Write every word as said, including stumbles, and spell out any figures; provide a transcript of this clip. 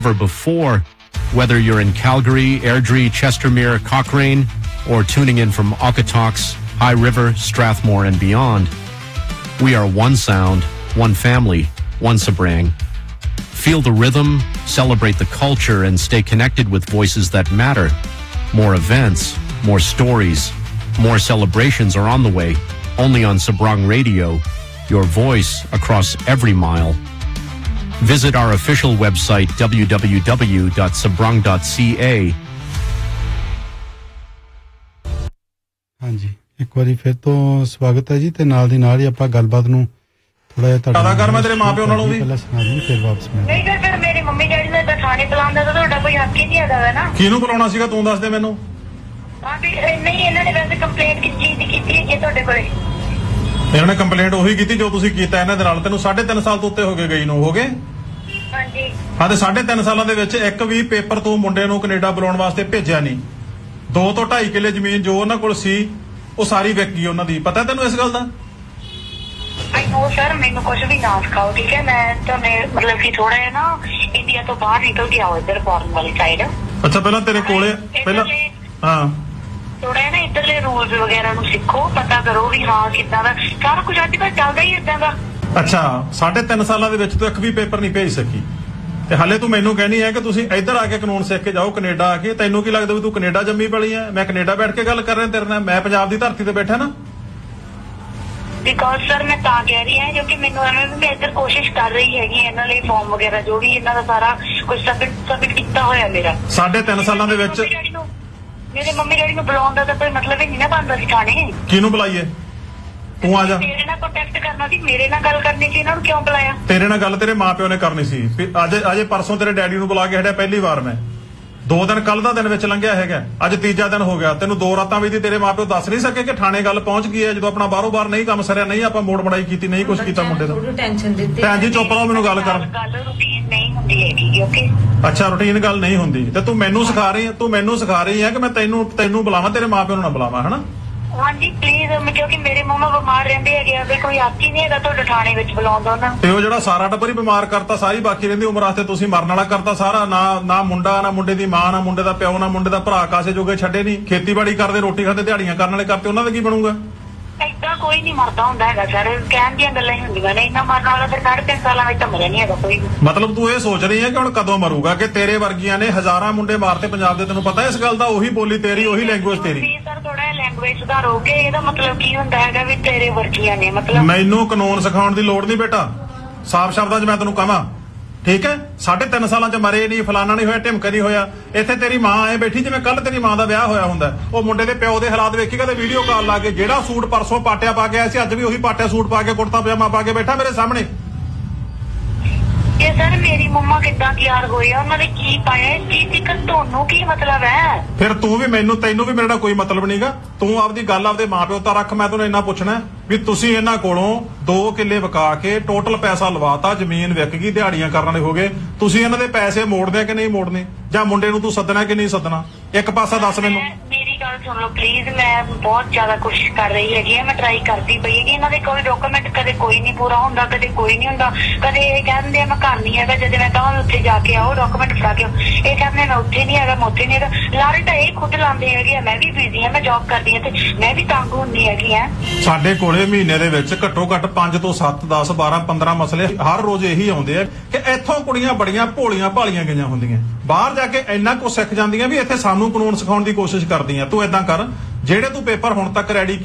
Ever before, whether you're in Calgary, Airdrie, Chestermere, Cochrane, or tuning in from Okotoks, High River, Strathmore, and beyond, we are one sound, one family, one Sabrang. Feel the rhythm, celebrate the culture, and stay connected with voices that matter. More events, more stories, more celebrations are on the way, only on Sabrang Radio, your voice across every mile. Visit our official website, w w w dot sabrang dot c a. ਹਾਂਜੀ ਇੱਕ ਵਾਰੀ ਫਿਰ ਤੋਂ ਸਵਾਗਤ ਹੈ ਜੀ ਤੇ ਨਾਲ ਦੀ ਨਾਲ ਹੀ ਆਪਾਂ ਗੱਲਬਾਤ ਨੂੰ ਥੋੜਾ ਜਿਹਾ ਤੁਹਾਡਾ ਕਰ ਮੈਂ ਤੇਰੇ ਮਾਪਿਓ ਨਾਲੋਂ ਵੀ ਪਹਿਲਾਂ ਸੁਣਾ ਦੂੰ ਫਿਰ ਵਾਪਸ ਮੈਂ ਨਹੀਂ ਸਰ ਫਿਰ ਮੇਰੇ ਮੰਮੀ ਡੈਡੀ ਨੇ ਤਾਂ ਥਾਣੇ ਬੁਲਾਉਂਦਾ ਤਾਂ ਤੁਹਾਡਾ ਕੋਈ ਹੱਕ ਹੀ ਨਹੀਂ ਹੈਗਾ ਨਾ ਕਿਹਨੂੰ ਬੁਲਾਉਣਾ ਸੀਗਾ ਤੂੰ ਦੱਸ ਦੇ ਮੈਨੂੰ ਹਾਂ ਵੀ ਨਹੀਂ ਇਹਨਾਂ ਨੇ ਵੈਸੇ ਕੰਪਲੇਂਟ ਕਿਸ ਚੀਜ਼ ਦੀ ਕੀਤੀ ਹੈ ਤੁਹਾਡੇ ਕੋਲੇ ਇਹਨਾਂ ਨੇ ਕੰਪਲੇਂਟ ਉਹੀ ਕੀਤੀ ਜੋ ਤੁਸੀਂ ਕੀਤਾ ਇਹਨਾਂ ਦੇ ਨਾਲ ਤੈਨੂੰ ਸਾਢੇ ਤਿੰਨ ਸਾਲ ਤੋਂ ਉੱਤੇ ਹੋ ਗਏ ਗਈ ਨੂੰ ਹੋ ਗਏ ਹਾਂਜੀ ਹਾਂ ਤੇ ਸਾਢੇ ਤਿੰਨ ਸਾਲਾਂ ਦੇ ਵਿੱਚ ਇੱਕ ਵੀ ਪੇਪਰ ਤੂੰ ਮੁੰਡੇ ਨੂੰ ਕੈਨੇਡਾ ਬੁਲਾਉਣ ਵਾਸਤੇ ਭੇਜਿਆ ਨਹੀਂ ਦੋ ਤੋਂ ਢਾਈ ਕਿੱਲੇ ਜ਼ਮੀਨ ਜੋ ਉਹਨਾਂ ਕੋਲ ਸੀ ਉਹ ਸਾਰੀ ਵਿਕ ਗਈ ਉਹਨਾਂ ਦੀ ਪਤਾ ਤੈਨੂੰ ਇਸ ਗੱਲ ਦਾ ਆਈ ਨੋ ਸਰ ਮੈਨੂੰ ਕੁਝ ਵੀ ਨਾ ਸਿਖਾਓ ਠੀਕ ਹੈ ਮੈਂ ਤੁਹਾਨੂੰ ਮਤਲਬ ਕਿ ਥੋੜਾ ਜਿਹਾ ਨਾ ਇੰਡੀਆ ਤੋਂ ਬਾਹਰ ਨਿਕਲ ਕੇ ਆਓ ਇੱਧਰ ਫੋਰਨ ਵਾਲੀ ਸਾਈਡ ਅੱਛਾ ਪਹਿਲਾਂ ਤੇਰੇ ਕੋਲੇ ਪਹਿਲਾਂ ਹਾਂ ਥੋੜਾ ਜਿਹਾ ਨਾ ਇੱਧਰਲੇ ਰੂਲਸ ਵਗੈਰਾ ਨੂੰ ਸਿੱਖੋ ਪਤਾ ਕਰੋ ਵੀ ਹਾਂ ਕਿੱਦਾਂ ਦਾ ਸਾਰਾ ਕੁਝ ਅੱਜ ਕੱਲ੍ਹ ਚੱਲਦਾ ਹੀ ਏਦਾਂ ਦਾ ਅੱਛਾ ਸਾਢੇ ਤਿੰਨ ਸਾਲਾਂ ਦੇ ਵਿੱਚ ਤੂੰ ਇੱਕ ਵੀ ਪੇਪਰ ਨਹੀਂ ਭੇਜ ਸਕੀ ਤੇ ਹਾਲੇ ਤੂੰ ਮੈਨੂੰ ਕਹਿਣੀ ਹੈ ਕਿ ਤੁਸੀਂ ਇੱਧਰ ਆ ਕੇ ਕਾਨੂੰਨ ਸਿੱਖ ਕੇ ਜਾਓ ਕੈਨੇਡਾ ਆ ਕੇ ਤੈਨੂੰ ਕੀ ਲੱਗਦਾ ਵੀ ਤੂੰ ਕੈਨੇਡਾ ਜੰਮੀ ਪਲੀ ਹੈ ਮੈਂ ਕੈਨੇਡਾ ਬੈਠ ਕੇ ਗੱਲ ਕਰ ਰਿਹਾ ਤੇਰੇ ਨਾਲ ਮੈਂ ਪੰਜਾਬ ਦੀ ਧਰਤੀ ਤੇ ਬੈਠਾ ਨਾ ਬਿਕੋਜ਼ ਸਰ ਮੈਂ ਤਾਂ ਕਹਿ ਰਹੀ ਹਾਂ ਕਿਉਂਕਿ ਮੈਨੂੰ ਐਵੇਂ ਵੀ ਮੈਂ ਇੱਧਰ ਕੋਸ਼ਿਸ਼ ਕਰ ਰਹੀ ਹੈਗੀ ਇਹਨਾਂ ਲਈ ਫਾਰਮ ਵਗੈਰਾ ਜੋ ਵੀ ਇਹਨਾਂ ਦਾ ਸਾਰਾ ਕੁਝ ਸਬਮਿਟ ਸਬਮਿਟ ਕੀਤਾ ਹੋਇਆ ਮੇਰਾ ਸਾਢੇ ਤਿੰਨ ਸਾਲਾਂ ਦੇ ਵਿੱਚ ਮੇਰੇ ਮੰਮੀ ਡੈਡੀ ਨੂੰ ਬੁਲਾਉਣ ਦਾ ਤਾਂ ਕੋਈ ਮਤਲਬ ਹੀ ਨਹੀਂ ਨਾ ਬਣਦਾ ਸੀ ਥਾਣੇ ਕਿਹਨੂੰ ਬੁਲਾਈਏ ਤੂੰ ਆ ਜਾ ਮੇਰੇ ਨਾਲ ਕੰਟੈਕਟ ਕਰਨਾ ਸੀ ਮੇਰੇ ਨਾਲ ਗੱਲ ਕਰਨੀ ਸੀ ਇਹਨਾਂ ਨੂੰ ਕਿਉਂ ਬੁਲਾਇਆ ਤੇਰੇ ਨਾਲ ਗੱਲ ਤੇਰੇ ਮਾਪਿਓ ਨੇ ਕਰਨੀ ਸੀ ਅੱਜ ਅਜੇ ਪਰਸੋਂ ਤੇਰੇ ਡੈਡੀ ਨੂੰ ਬੁਲਾ ਕੇ ਹਟਿਆ ਪਹਿਲੀ ਵਾਰ ਮੈਂ ਦੋ ਦਿਨ ਕੱਲ ਦਾ ਦਿਨ ਵਿੱਚ ਲੰਘਿਆ ਹੈਗਾ ਅੱਜ ਤੀਜਾ ਦਿਨ ਹੋ ਗਿਆ ਤੈਨੂੰ ਦੋ ਰਾਤਾਂ ਵਿੱਚ ਤੇਰੇ ਮਾਪਿਓ ਦੱਸ ਨਹੀਂ ਸਕੇ ਕਿ ਥਾਣੇ ਗੱਲ ਪਹੁੰਚ ਗਈ ਹੈ ਜਦੋਂ ਆਪਣਾ ਬਾਹਰੋਂ ਬਾਹਰ ਨਹੀਂ ਕੰਮ ਸਰਿਆ ਨਹੀਂ ਆਪਾਂ ਮੋੜ ਮੜਾਈ ਕੀਤੀ ਨਹੀਂ ਕੁਝ ਕੀਤਾ ਮੁੰਡੇ ਦਾ ਟੈਨਸ਼ਨ ਦਿੱਤੀ ਭੈਣ ਜੀ ਚੁੱਪ ਰਹੋ ਮੈਨੂੰ ਗੱਲ ਕਰ ਗੱਲ ਰੂਟੀਨ ਨਹੀਂ ਹੁੰਦੀ ਹੈਗੀ ਓਕੇ ਅੱਛਾ ਰੂਟੀਨ ਗੱਲ ਨਹੀਂ ਹੁੰਦੀ ਤੇ ਤੂੰ ਮੈਨੂੰ ਸਿਖਾ ਰਹੀ ਹੈ ਤੂੰ ਮੈਨੂੰ ਸਿਖਾ ਰਹੀ ਹੈ ਕਿ ਮੈਂ ਤੈਨੂੰ ਤੈਨੂੰ ਬੁਲਾਵਾਂ ਤੇਰੇ ਮਾਪਿਓ ਨੂੰ ਨਾ ਬੁਲਾਵਾਂ ਹਨਾ ਹਾਂਜੀ ਪਲੀਜ਼ ਕਿਉਂਕਿ ਮੇਰੇ ਮੰਮਾ ਬਿਮਾਰ ਰਹਿੰਦੇ ਹੈਗੇ ਆ ਕੋਈ ਹੱਕ ਹੀ ਨਹੀਂ ਹੈਗਾ ਤੁਹਾਡੇ ਥਾਣੇ ਵਿੱਚ ਬੁਲਾਉਂਦਾ ਉਹਨਾਂ ਤੇ ਉਹ ਜਿਹੜਾ ਸਾਰਾ ਟੱਬਰ ਹੀ ਬਿਮਾਰ ਕਰਤਾ ਸਾਰੀ ਬਾਕੀ ਰਹਿੰਦੀ ਉਮਰ ਵਾਸਤੇ ਤੁਸੀਂ ਮਰਨ ਵਾਲਾ ਕਰਤਾ ਸਾਰਾ ਨਾ ਨਾ ਮੁੰਡਾ ਨਾ ਮੁੰਡੇ ਦੀ ਮਾਂ ਨਾ ਮੁੰਡੇ ਦਾ ਪਿਓ ਨਾ ਮੁੰਡੇ ਦਾ ਭਰਾ ਕਾਸੇ ਜੋਗੇ ਛੱਡੇ ਨਹੀਂ ਖੇਤੀਬਾੜੀ ਕਰਦੇ ਰੋਟੀ ਖਾਂਦੇ ਦਿਹਾੜੀਆਂ ਕਰਨ ਵਾਲੇ ਕਰਤੇ ਉਹਨਾਂ ਦਾ ਕੀ ਬਣੂਗਾ ਏਦਾਂ ਕੋਈ ਨਹੀਂ ਮਰਦਾ ਹੁੰਦਾ ਹੈਗਾ ਸਰ ਕਹਿਣ ਦੀਆਂ ਗੱਲਾਂ ਹੀ ਹੁੰਦੀਆਂ ਨੇ ਇੰਨਾ ਮਰਨ ਵਾਲਾ ਫਿਰ ਸਾਢੇ ਤਿੰਨ ਸਾਲਾਂ ਵਿੱਚ ਤਾਂ ਮਰਿਆ ਨਹੀਂ ਹੈਗਾ ਕੋਈ ਮਤਲਬ ਤੂੰ ਇਹ ਸੋਚ ਰਹੀ ਹੈ ਕਿ ਹੁਣ ਕਦੋਂ ਮਰੂਗਾ ਕਿ ਤੇਰੇ ਵਰਗੀਆਂ ਨੇ ਹਜ਼ਾਰਾਂ ਮੁੰਡੇ ਮਾਰਤੇ ਪੰਜਾਬ ਦੇ ਤੈਨੂੰ ਪਤਾ ਇਸ ਗੱਲ ਦਾ ਉਹੀ ਬੋਲੀ ਤੇਰੀ ਉਹੀ ਲੈਂਗੁਏਜ ਤੇਰੀ ਸਰ ਥੋੜਾ ਜਿਹਾ ਲੈਂਗੁਏਜ ਸੁਧਾਰੋਗੇ ਇਹਦਾ ਮਤਲਬ ਕੀ ਹੁੰਦਾ ਹੈਗਾ ਵੀ ਤੇਰੇ ਵਰਗੀਆਂ ਨੇ ਮਤਲਬ ਮੈਨੂੰ ਕਾਨੂੰਨ ਸਿਖਾਉਣ ਦੀ ਲੋੜ ਨਹੀਂ ਬੇਟਾ ਸਾਫ਼ ਸ਼ਬਦਾਂ 'ਚ ਮੈਂ ਤੈਨੂੰ ਕਹਾਂ ਠੀਕ ਹੈ ਸਾਢੇ ਤਿੰਨ ਸਾਲਾਂ 'ਚ ਮਰੇ ਨਹੀਂ ਫਲਾਨਾ ਨਹੀਂ ਹੋਇਆ ਢਿਮਕਾ ਨਹੀਂ ਹੋਇਆ ਇੱਥੇ ਤੇਰੀ ਮਾਂ ਐ ਬੈਠੀ ਜਿਵੇਂ ਕੱਲ ਤੇਰੀ ਮਾਂ ਦਾ ਵਿਆਹ ਹੋਇਆ ਹੁੰਦਾ ਉਹ ਮੁੰਡੇ ਦੇ ਪਿਓ ਦੇ ਹਾਲਾਤ ਵੇਖੀਗਾ ਤੇ ਵੀਡੀਓ ਕਾਲ ਲਾ ਕੇ ਜਿਹੜਾ ਸੂਟ ਪਰਸੋਂ ਪਾਟਿਆ ਪਾ ਕੇ ਆਇਆ ਸੀ ਅੱਜ ਵੀ ਉਹੀ ਪਾਟਿਆ ਸੂਟ ਪਾ ਕੇ ਕੁੜਤਾ ਪਜਾਮਾ ਪਾ ਕੇ ਬੈਠਾ ਮੇਰੇ ਸਾਹਮਣੇ ਇਹ ਸਰ ਮੇਰੀ ਮੰਮਾ ਕਿੱਦਾਂ ਤਿਆਰ ਹੋਈ ਆ ਉਹਨਾਂ ਨੇ ਕੀ ਪਾਇਆ ਇਸ ਚੀਜ਼ ਦੀ ਤੁਹਾਨੂੰ ਕੀ ਮਤਲਬ ਹੈ ਫਿਰ ਤੂੰ ਵੀ ਮੈਨੂੰ ਤੈਨੂੰ ਵੀ ਮੇਰੇ ਨਾਲ ਕੋਈ ਮਤਲਬ ਨਹੀਂਗਾ ਤੂੰ ਆਪਦੀ ਗੱਲ ਆਪਦੇ ਮਾਪਿਓ ਤਾਂ ਰੱਖ ਮੈਂ ਤੈਨੂੰ ਇੰਨਾ ਪੁੱਛਣਾ ਵੀ ਤੁਸੀਂ ਇਹਨਾਂ ਕੋਲੋਂ ਦੋ ਕਿੱਲੇ ਵਿਕਾ ਕੇ ਟੋਟਲ ਪੈਸਾ ਲਵਾਤਾ ਜ਼ਮੀਨ ਵਿਕ ਗਈ ਦਿਹਾੜੀਆਂ ਕਰਨ ਵਾਲੇ ਹੋ ਗਏ ਤੁਸੀਂ ਇਹਨਾਂ ਦੇ ਪੈਸੇ ਮੋੜਦੇ ਕਿ ਨਹੀਂ ਮੋੜਨੇ ਜਾਂ ਮੁੰਡੇ ਨੂੰ ਤੂੰ ਸੱਦਣਾ ਕਿ ਨਹੀਂ ਸੱਦਣਾ ਇੱਕ ਪਾਸਾ ਦੱਸ ਮੈਨੂੰ ਮੇਰੀ ਗੱਲ ਸੁਣ ਲਓ ਪਲੀਜ਼ ਮੈਂ ਬਹੁਤ ਜ਼ਿਆਦਾ ਕੋਸ਼ਿਸ਼ ਕਰ ਰਹੀ ਹੈਗੀ ਆ ਮੈਂ ਟਰਾਈ ਕਰਦੀ ਪਈ ਹੈਗੀ ਇਹਨਾਂ ਦੇ ਕੋਈ ਡਾਕੂਮੈਂਟ ਕਦੇ ਕੋਈ ਨਹੀਂ ਪੂਰਾ ਹੁੰਦਾ ਕਦੇ ਕੋਈ ਨਹੀਂ ਹੁੰਦਾ ਕਦੇ ਇਹ ਕਹਿੰਦੇ ਆ ਮੈਂ ਘਰ ਨਹੀਂ ਹੈਗਾ ਜਦੋਂ ਮੈਂ ਕਹਾਂ ਉੱਥੇ ਜਾ ਕੇ ਆਓ ਡਾਕੂਮੈਂਟ ਫੜਾ ਕੇ ਇਹ ਕਹਿੰਦੇ ਮੈਂ ਉੱਥੇ ਨਹੀਂ ਹੈਗਾ ਮੈਂ ਉੱਥੇ ਨਹੀਂ ਹੈਗਾ ਲਾਰੇ ਤਾਂ ਇਹ ਖੁਦ ਲਾਉਂਦੇ ਹੈਗੇ ਆ ਮੈਂ ਵੀ ਬਿਜ਼ੀ ਆ ਮੈਂ ਜੌਬ ਕਰਦੀ ਆ ਤੇ ਮੈਂ ਵੀ ਤੰਗ ਹੁੰਦੀ ਹੈਗੀ ਆ ਸਾਡੇ ਕੋਲੇ ਮਹੀਨੇ ਦੇ ਵਿੱਚ ਘੱਟੋ ਘੱਟ ਪੰਜ ਤੋਂ ਸੱਤ ਦਸ ਬਾਰਾਂ ਪੰਦਰਾਂ ਮਸਲੇ ਹਰ ਰੋਜ਼ ਇਹੀ ਆਉਂਦੇ ਆ ਕਿ ਇੱਥੋਂ ਕੁੜੀਆਂ ਬੜੀਆਂ ਭੋਲੀਆਂ ਭਾਲੀਆਂ ਗਈਆਂ ਹੁੰਦੀਆਂ ਬਾਹਰ ਜਾ ਕੇ ਇੰਨਾ ਕੁਝ ਸਿੱਖ ਜਾਂਦੀਆਂ ਵੀ ਇੱਥੇ ਸਾਨੂੰ ਕਾਨੂੰਨ ਸਿਖਾਉਣ ਦੀ ਕੋਸ਼ਿਸ਼ ਕਰਦੀਆਂ ਤੂੰ ਏਦਾਂ ਕਰ ਜਿਹੜੇ ਤੂੰ ਪੇਪਰ ਹੁਣ ਤੱਕ ਰੈਡੀ